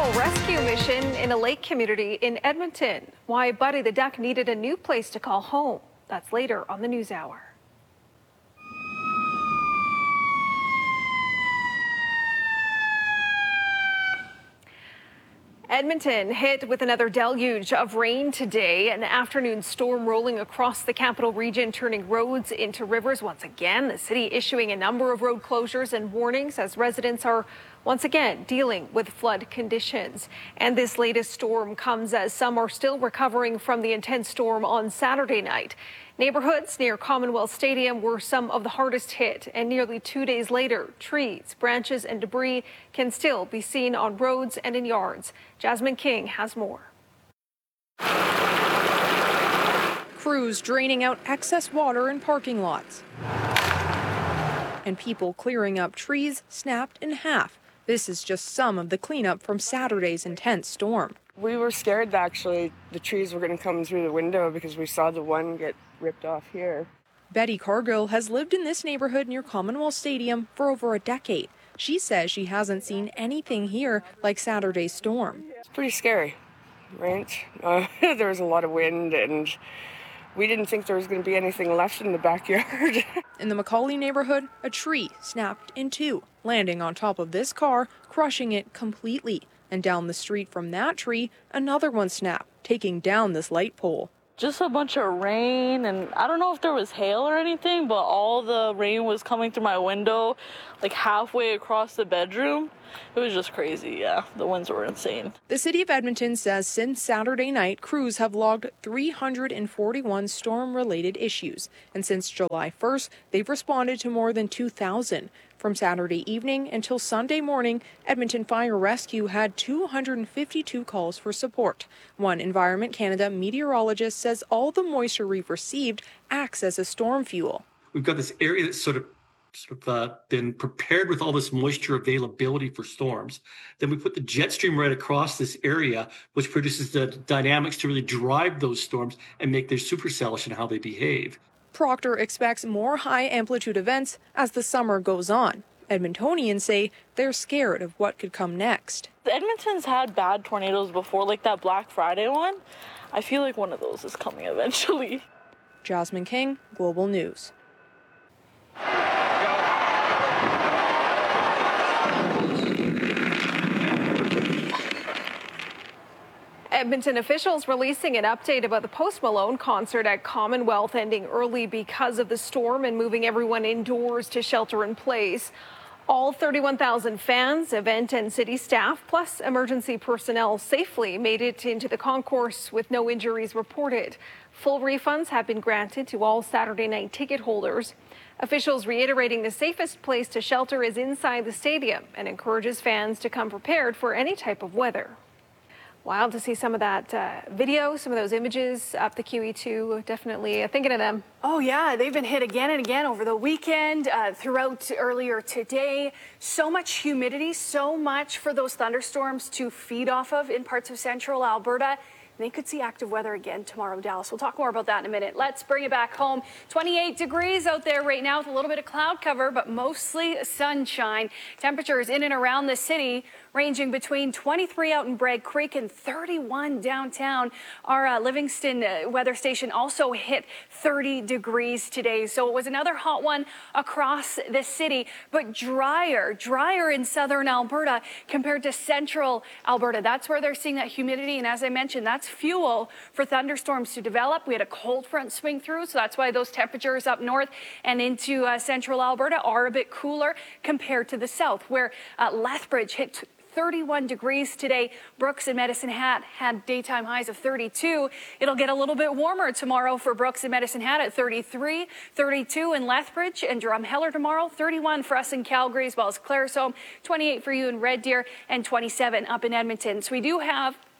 rescue mission in a lake community in Edmonton. Why Buddy the Duck needed a new place to call home. That's later on the News Hour. Edmonton hit with another deluge of rain today. An afternoon storm rolling across the capital region, turning roads into rivers once again. The city issuing a number of road closures and warnings as residents are once again dealing with flood conditions. And this latest storm comes as some are still recovering from the intense storm on Saturday night. Neighborhoods near Commonwealth Stadium were some of the hardest hit, and nearly 2 days later, trees, branches, and debris can still be seen on roads and in yards. Jasmine King has more. Crews draining out excess water in parking lots, and people clearing up trees snapped in half. This is just some of the cleanup from Saturday's intense storm. We were scared that actually the trees were going to come through the window because we saw the one get ripped off here. Betty Cargill has lived in this neighborhood near Commonwealth Stadium for over a decade. She says she hasn't seen anything here like Saturday's storm. It's pretty scary, right? There was a lot of wind and we didn't think there was going to be anything left in the backyard. In the Macaulay neighborhood, a tree snapped in two, landing on top of this car, crushing it completely. And down the street from that tree, another one snapped, taking down this light pole. Just a bunch of rain, and I don't know if there was hail or anything, but all the rain was coming through my window, like halfway across the bedroom. It was just crazy, yeah. The winds were insane. The city of Edmonton says since Saturday night, crews have logged 341 storm-related issues. And since July 1st, they've responded to more than 2,000. From Saturday evening until Sunday morning, Edmonton Fire Rescue had 252 calls for support. One Environment Canada meteorologist says all the moisture we've received acts as a storm fuel. We've got this area that's sort of been prepared with all this moisture availability for storms. Then we put the jet stream right across this area, which produces the dynamics to really drive those storms and make their supercellish in how they behave. Proctor expects more high-amplitude events as the summer goes on. Edmontonians say they're scared of what could come next. Edmonton's had bad tornadoes before, like that Black Friday one. I feel like one of those is coming eventually. Jasmine King, Global News. Edmonton officials releasing an update about the Post Malone concert at Commonwealth ending early because of the storm and moving everyone indoors to shelter in place. All 31,000 fans, event and city staff, plus emergency personnel safely made it into the concourse with no injuries reported. Full refunds have been granted to all Saturday night ticket holders. Officials reiterating the safest place to shelter is inside the stadium and encourages fans to come prepared for any type of weather. Wild to see some of that video, some of those images up the QE2. Definitely thinking of them. Oh, yeah. They've been hit again and again over the weekend, throughout earlier today. So much humidity, so much for those thunderstorms to feed off of in parts of central Alberta. They could see active weather again tomorrow, Dallas. We'll talk more about that in a minute. Let's bring it back home. 28 degrees out there right now with a little bit of cloud cover, but mostly sunshine. Temperatures in and around the city ranging between 23 out in Bragg Creek and 31 downtown. Our Livingston weather station also hit 30 degrees today. So it was another hot one across the city, but drier in southern Alberta compared to central Alberta. That's where they're seeing that humidity. And as I mentioned, that's fuel for thunderstorms to develop. We had a cold front swing through, so that's why those temperatures up north and into central Alberta are a bit cooler compared to the south, where Lethbridge hit 31 degrees today. Brooks and Medicine Hat had daytime highs of 32. It'll get a little bit warmer tomorrow for Brooks and Medicine Hat at 33, 32 in Lethbridge and Drumheller tomorrow, 31 for us in Calgary as well as Claresholm, 28 for you in Red Deer, and 27 up in Edmonton. So we do have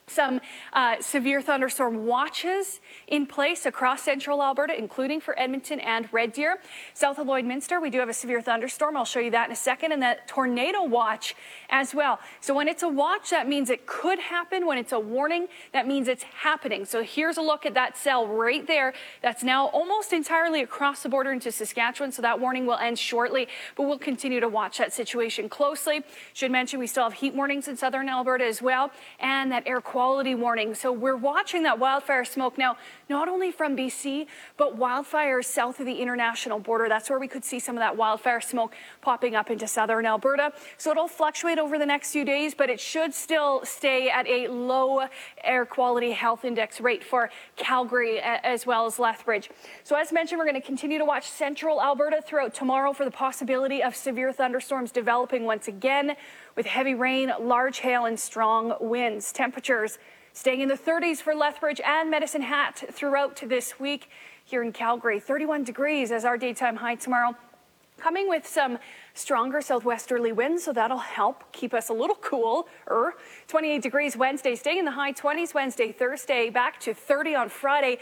Some severe thunderstorm watches in place across central Alberta, including for Edmonton and Red Deer. South of Lloydminster, we do have a severe thunderstorm. I'll show you that in a second. And that tornado watch as well. So when it's a watch, that means it could happen. When it's a warning, that means it's happening. So here's a look at that cell right there. That's now almost entirely across the border into Saskatchewan. So that warning will end shortly, but we'll continue to watch that situation closely. Should mention we still have heat warnings in southern Alberta as well, and that air quality warning. So we're watching that wildfire smoke now, not only from BC, but wildfires south of the international border. That's where we could see some of that wildfire smoke popping up into southern Alberta. So it'll fluctuate over the next few days, but it should still stay at a low air quality health index rate for Calgary as well as Lethbridge. So as mentioned, we're going to continue to watch central Alberta throughout tomorrow for the possibility of severe thunderstorms developing once again, with heavy rain, large hail, and strong winds. Temperatures staying in the 30s for Lethbridge and Medicine Hat throughout this week. Here in Calgary, 31 degrees as our daytime high tomorrow. Coming with some stronger southwesterly winds, so that'll help keep us a little cooler. 28 degrees Wednesday, staying in the high 20s Wednesday, Thursday, back to 30 on Friday,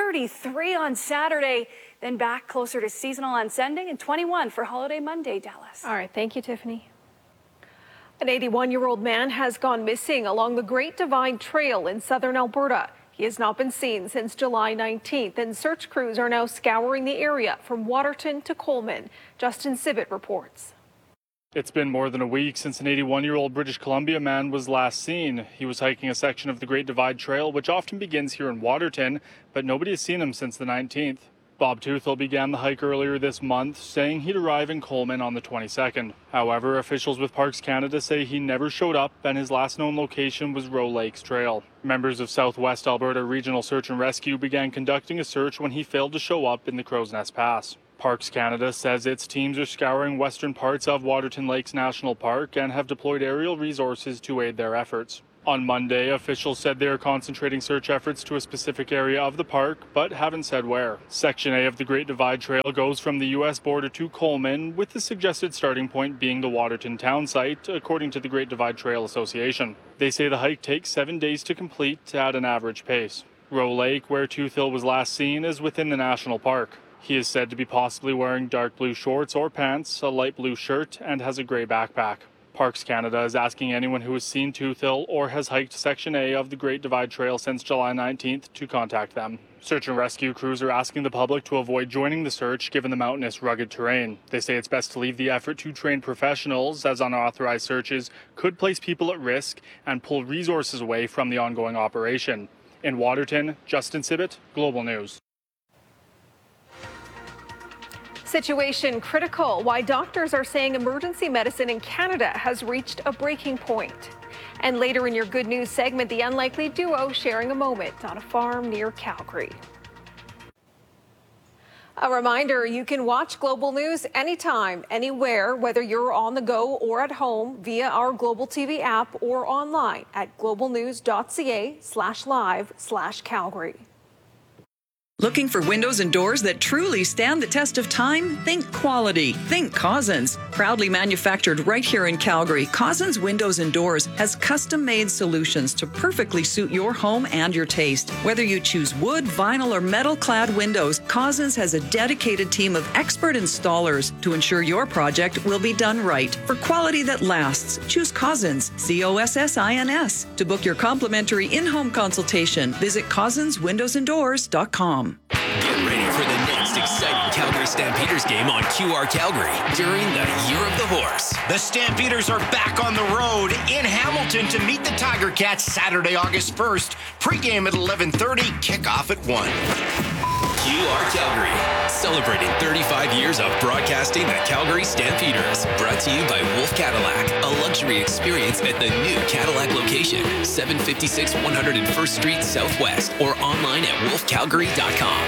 33 on Saturday, then back closer to seasonal on Sunday, and 21 for holiday Monday, Dallas. All right, thank you, Tiffany. An 81-year-old man has gone missing along the Great Divide Trail in southern Alberta. He has not been seen since July 19th, and search crews are now scouring the area from Waterton to Coleman. Justin Sibbett reports. It's been more than a week since an 81-year-old British Columbia man was last seen. He was hiking a section of the Great Divide Trail, which often begins here in Waterton, but nobody has seen him since the 19th. Bob Touthell began the hike earlier this month, saying he'd arrive in Coleman on the 22nd. However, officials with Parks Canada say he never showed up and his last known location was Roe Lakes Trail. Members of Southwest Alberta Regional Search and Rescue began conducting a search when he failed to show up in the Crow's Nest Pass. Parks Canada says its teams are scouring western parts of Waterton Lakes National Park and have deployed aerial resources to aid their efforts. On Monday, officials said they are concentrating search efforts to a specific area of the park, but haven't said where. Section A of the Great Divide Trail goes from the U.S. border to Coleman, with the suggested starting point being the Waterton town site, according to the Great Divide Trail Association. They say the hike takes 7 days to complete at an average pace. Roe Lake, where Touthell was last seen, is within the national park. He is said to be possibly wearing dark blue shorts or pants, a light blue shirt, and has a grey backpack. Parks Canada is asking anyone who has seen Touthell or has hiked Section A of the Great Divide Trail since July 19th to contact them. Search and rescue crews are asking the public to avoid joining the search given the mountainous, rugged terrain. They say it's best to leave the effort to trained professionals, as unauthorized searches could place people at risk and pull resources away from the ongoing operation. In Waterton, Justin Sibbett, Global News. Situation critical. Why doctors are saying emergency medicine in Canada has reached a breaking point. And later in your good news segment, the unlikely duo sharing a moment on a farm near Calgary. A reminder, you can watch Global News anytime, anywhere, whether you're on the go or at home via our Global TV app or online at globalnews.ca/live/Calgary. Looking for windows and doors that truly stand the test of time? Think quality. Think Cousins. Proudly manufactured right here in Calgary, Cousins Windows and Doors has custom-made solutions to perfectly suit your home and your taste. Whether you choose wood, vinyl, or metal-clad windows, Cousins has a dedicated team of expert installers to ensure your project will be done right. For quality that lasts, choose Cousins, COSSINS. To book your complimentary in-home consultation, visit CousinsWindowsandDoors.com. Get ready for the next exciting Calgary Stampeders game on QR Calgary during the Year of the Horse. The Stampeders are back on the road in Hamilton to meet the Tiger Cats Saturday, August 1st. Pre-game at 11:30, kickoff at 1. QR Calgary, celebrating 35 years of broadcasting the Calgary Stampeders. Brought to you by Wolf Cadillac, a luxury experience at the new Cadillac location, 756 101st Street Southwest, or online at wolfcalgary.com.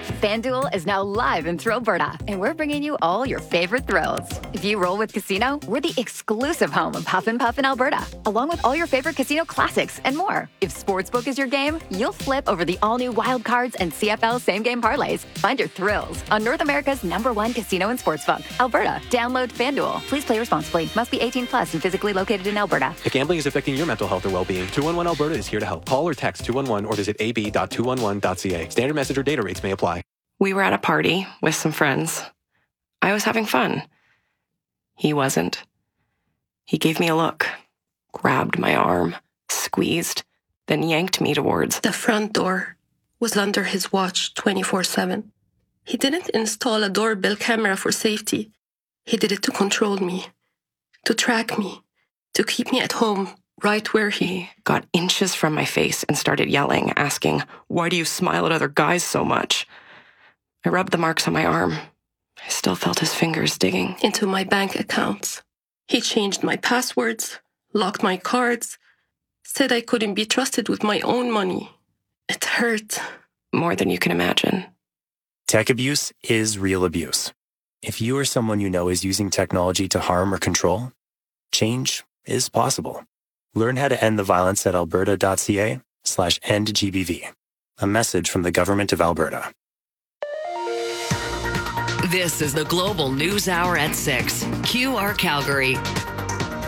FanDuel is now live in Thrillberta, and we're bringing you all your favorite thrills. If you roll with Casino, we're the exclusive home of Huff and Puff in Alberta, along with all your favorite casino classics and more. If Sportsbook is your game, you'll flip over the all-new Wild Cards and CFL same-game parlays. Find your thrills on North America's #1 casino and sportsbook, Alberta. Download FanDuel. Please play responsibly. Must be 18 plus and physically located in Alberta. If gambling is affecting your mental health or well-being, 211 Alberta is here to help. Call or text 211 or visit ab.211.ca. Standard message or data rates may apply. We were at a party with some friends. I was having fun. He wasn't. He gave me a look, grabbed my arm, squeezed, then yanked me towards the front door. Was under his watch 24/7. He didn't install a doorbell camera for safety. He did it to control me, to track me, to keep me at home, right where he got inches from my face and started yelling, asking, "Why do you smile at other guys so much?" I rubbed the marks on my arm. I still felt his fingers digging into my bank accounts. He changed my passwords, locked my cards, said I couldn't be trusted with my own money. It hurt. More than you can imagine. Tech abuse is real abuse. If you or someone you know is using technology to harm or control, change is possible. Learn how to end the violence at alberta.ca/endgbv. A message from the Government of Alberta. This is the Global News Hour at 6. QR Calgary.